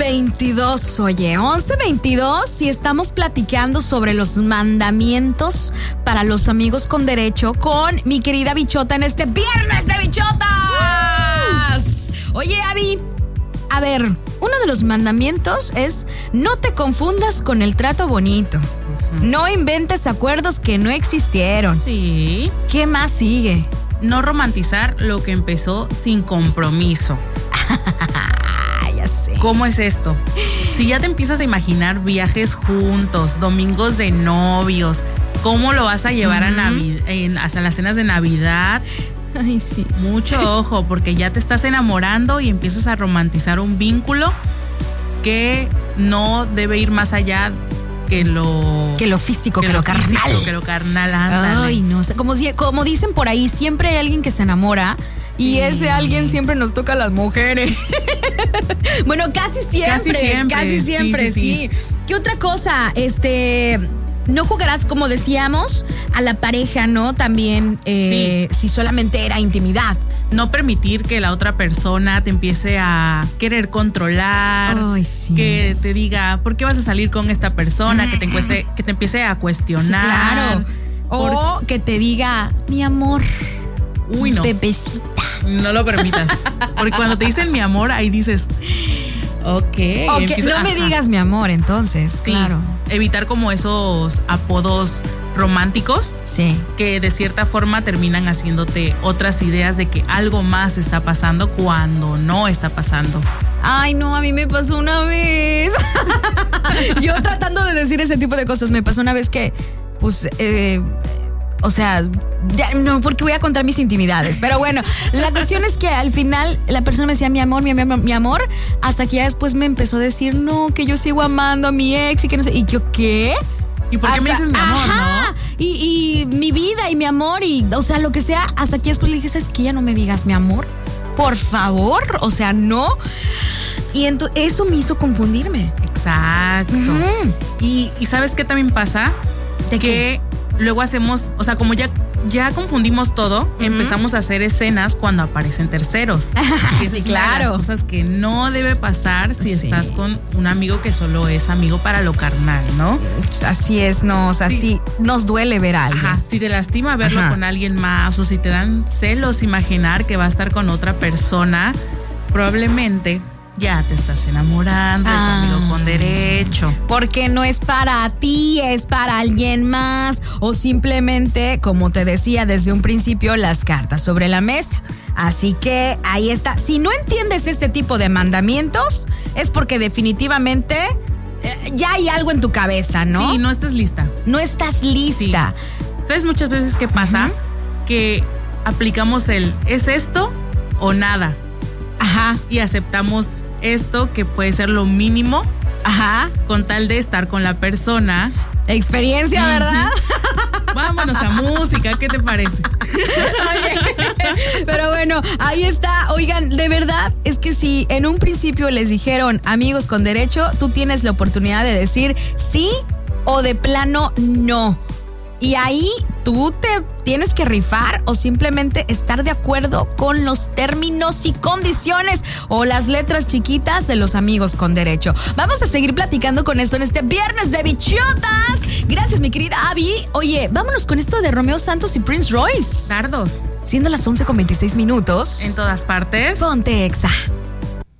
11:22, oye, 11:22 y estamos platicando sobre los mandamientos para los amigos con derecho con mi querida Bichota en este Viernes de Bichotas. Oye, Abby, a ver, uno de los mandamientos es no te confundas con el trato bonito. No inventes acuerdos que no existieron. Sí. ¿Qué más sigue? No romantizar lo que empezó sin compromiso. Ya sé. ¿Cómo es esto? Si ya te empiezas a imaginar viajes juntos, domingos de novios, ¿cómo lo vas a llevar hasta las cenas de Navidad? Ay, sí. Mucho ojo, porque ya te estás enamorando y empiezas a romantizar un vínculo que no debe ir más allá que lo físico, que lo carnal. Que lo carnal, ándale. Ay, no sé, como dicen por ahí, siempre hay alguien que se enamora. Sí. Y ese alguien siempre nos toca a las mujeres. Bueno, casi siempre, sí. ¿Qué otra cosa? No jugarás, como decíamos, a la pareja, ¿no? También, si solamente era intimidad. No permitir que la otra persona te empiece a querer controlar. Ay, sí. Que te diga, ¿por qué vas a salir con esta persona? Que te empiece a cuestionar. Sí, claro. O que te diga, mi amor. Uy, no. Bebecita. No lo permitas. Porque cuando te dicen mi amor, ahí dices, ok. No me digas mi amor, entonces. Sí, claro. Evitar como esos apodos románticos. Sí. Que de cierta forma terminan haciéndote otras ideas de que algo más está pasando cuando no está pasando. Ay, no, a mí me pasó una vez. Yo tratando de decir ese tipo de cosas, me pasó una vez que, pues, o sea, ya, no, porque voy a contar mis intimidades. Pero bueno, la cuestión es que al final la persona me decía mi amor, hasta que ya después me empezó a decir, no, que yo sigo amando a mi ex y que no sé. ¿Y yo qué? ¿Y por qué me dices mi amor, no? Y mi vida y mi amor y, o sea, lo que sea. Hasta que después le dije, ¿sabes qué? Ya no me digas mi amor, por favor. O sea, no. Y eso me hizo confundirme. Exacto. Uh-huh. Y ¿sabes qué también pasa? ¿De qué? Luego hacemos, o sea, como ya confundimos todo, empezamos a hacer escenas cuando aparecen terceros. Sí, claro. Las cosas que no debe pasar si estás con un amigo que solo es amigo para lo carnal, ¿no? Así es, no, o sea, sí nos duele ver a alguien. Ajá, si te lastima verlo con alguien más o si te dan celos imaginar que va a estar con otra persona, probablemente ya te estás enamorando de tu amigo con derecho. Porque no es para ti, es para alguien más. O simplemente, como te decía desde un principio, las cartas sobre la mesa. Así que ahí está. Si no entiendes este tipo de mandamientos, es porque definitivamente ya hay algo en tu cabeza, ¿no? Sí, no estás lista. No estás lista. Sí. ¿Sabes muchas veces qué pasa? Que aplicamos ¿es esto o nada? Ajá. Y aceptamos esto que puede ser lo mínimo. Ajá. Con tal de estar con la persona. Experiencia, ¿verdad? Vámonos a música, ¿qué te parece? Pero bueno, ahí está. Oigan, de verdad, es que si en un principio les dijeron amigos con derecho, tú tienes la oportunidad de decir sí o de plano no. Y ahí tú te tienes que rifar o simplemente estar de acuerdo con los términos y condiciones o las letras chiquitas de los amigos con derecho. Vamos a seguir platicando con eso en este Viernes de Bichotas. Gracias, mi querida Abby. Oye, vámonos con esto de Romeo Santos y Prince Royce. Tardos. Siendo las 11:26. En todas partes. Ponte Exa.